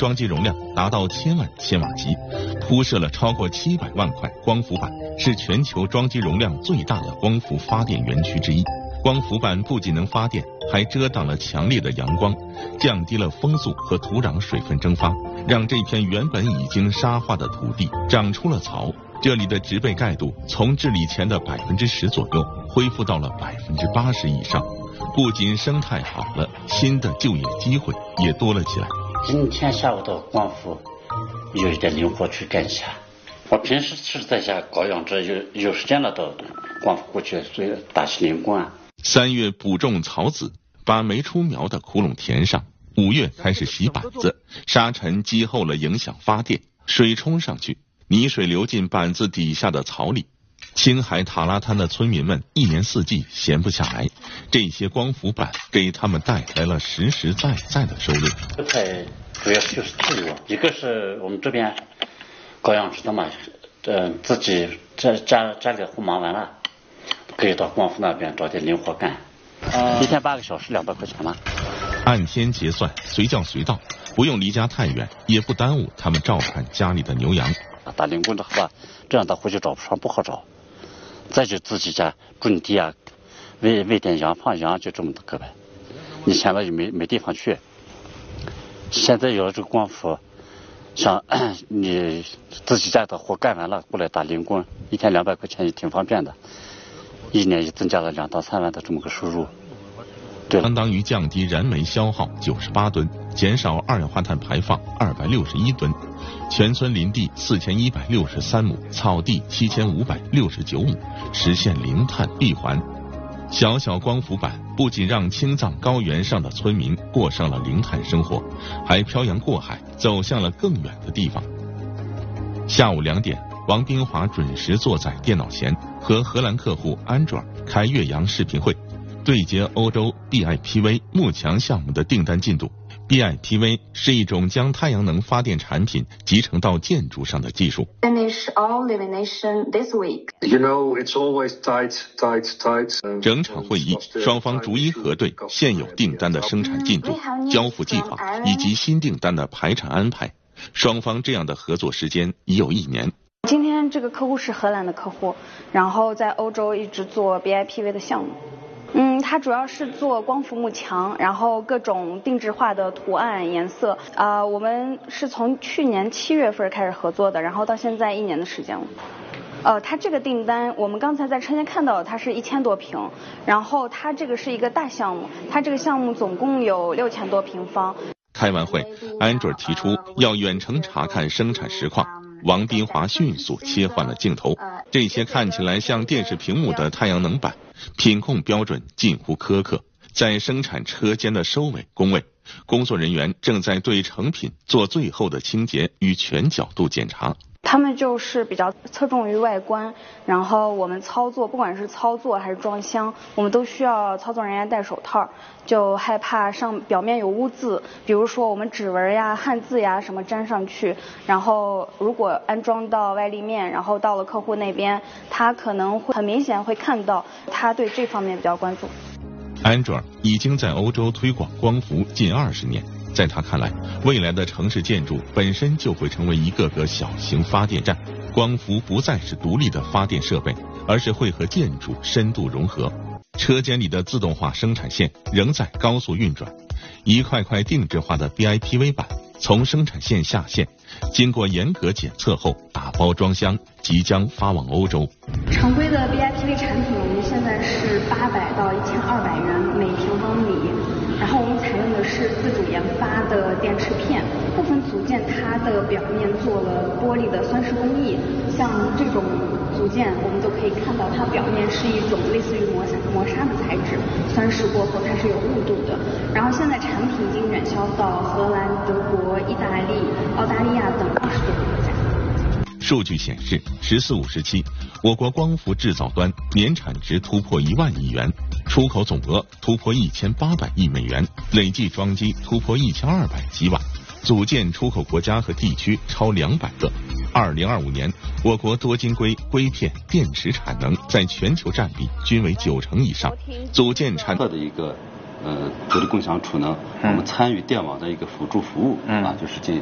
装机容量达到1000万千瓦级，铺设了超过700万块光伏板，是全球装机容量最大的光伏发电园区之一。光伏板不仅能发电，还遮挡了强烈的阳光，降低了风速和土壤水分蒸发，让这片原本已经沙化的土地长出了草。这里的植被盖度从治理前的10%左右恢复到了80%以上，不仅生态好了，新的就业机会也多了起来。 今天下午的光伏有一点灵活去干一下，我平时是在家搞养殖，有时间了到光伏过去，所以打起零工啊。 3月补种草籽，把没出苗的窟窿填上。5月开始洗板子，沙尘积厚了影响发电，水冲上去，泥水流进板子底下的草里。青海塔拉滩的村民们一年四季闲不下来，这些光伏板给他们带来了实实在在的收入。 这块主要就是体力，一个是我们这边搞养殖的嘛，自己家里活忙完了，可以到光伏那边找点零活干，一天8个小时200块钱嘛。 按天结算，随叫随到，不用离家太远，也不耽误他们照看家里的牛羊。 打零工的话，这样的回去找不上，不好找。再就自己家种地啊，喂点羊放羊，就这么个呗。你现在也没地方去。现在有了这个光伏，像你自己家的活干完了，过来打零工，一天200块钱也挺方便的，一年也增加了2到3万的这么个收入。对， 相当于降低燃煤消耗98吨，减少二氧化碳排放261吨。全村林地4163亩，草地7569亩，实现零碳闭环。小小光伏板不仅让青藏高原上的村民过上了零碳生活，还漂洋过海走向了更远的地方。下午2点，王斌华准时坐在电脑前，和荷兰客户安卓尔开岳阳视频会，对接欧洲 BIPV 幕墙项目的订单进度。BIPV 是一种将太阳能发电产品集成到建筑上的技术。 Finish all lamination this week. You know, it's always tight. 整场会议，双方逐一核对现有订单的生产进度、交付计划以及新订单的排产安排。双方这样的合作时间已有1年。 今天这个客户是荷兰的客户，然后在欧洲一直做 BIPV 的项目。它主要是做光伏幕墙，然后各种定制化的图案颜色。我们是从去年7月份开始合作的，然后到现在1年的时间了。它这个订单我们刚才在车间看到，它是1000多平，然后它这个是一个大项目，它这个项目总共有6000多平方。 开完会，安卓提出要远程查看生产实况。王斌华迅速切换了镜头，这些看起来像电视屏幕的太阳能板，品控标准近乎苛刻。在生产车间的收尾工位，工作人员正在对成品做最后的清洁与全角度检查。 他们就是比较侧重于外观，然后我们操作，不管是操作还是装箱，我们都需要操作人员戴手套，就害怕上表面有污渍，比如说我们指纹呀、汉字呀什么粘上去，然后如果安装到外立面，然后到了客户那边，他可能会很明显会看到，他对这方面比较关注。 安卓尔已经在欧洲推广光伏近20年。在他看来，未来的城市建筑本身就会成为一个个小型发电站，光伏不再是独立的发电设备，而是会和建筑深度融合。车间里的自动化生产线仍在高速运转，一块块定制化的 BIPV 板从生产线下线，经过严格检测后打包装箱，即将发往欧洲。 常规的 BIPV 产品我们现在是800到1200元每平方米，然后我们采用的是自主研发的电池片，部分组件它的表面做了玻璃的酸蚀工艺，像这种组件我们都可以看到它表面是一种类似于磨砂的材质，酸蚀过后它是有雾度的。然后现在产品已经远销到荷兰、德国、意大利、澳大利亚等20多个国家。 数据显示，14、57，我国光伏制造端年产值突破1万亿元，出口总额突破1800亿美元，累计装机突破1200吉瓦，组件出口国家和地区超200个。2025年，我国多晶硅、硅片、电池产能在全球占比均为90%以上，组件产的一个独立共享储能，我们参与电网的一个辅助服务就是